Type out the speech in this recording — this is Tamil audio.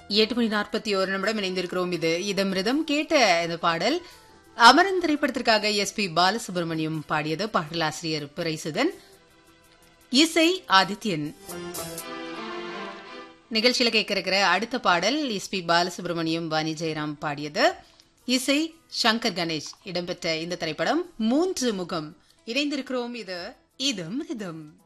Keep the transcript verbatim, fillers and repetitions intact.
எட்டு மணி நாற்பத்தி ஒரு நிமிடம் இணைந்திருக்கிறோம். இது இதமிருதம் கேட்ட இந்த பாடல் அமரன் திரைப்படத்திற்காக எஸ் பி பாலசுப்ரமணியம் பாடியது. பாடலாசிரியர் பிரைசுதன், இசை ஆதித்யன். நிகழ்ச்சியில கேட்க இருக்கிற அடுத்த பாடல் எஸ் பி பாலசுப்ரமணியம், வாணி ஜெயராம் பாடியது. இசை சங்கர் கணேஷ். இடம்பெற்ற இந்த திரைப்படம் மூன்று முகம். இணைந்திருக்கிறோம். இது இதமிருதம்.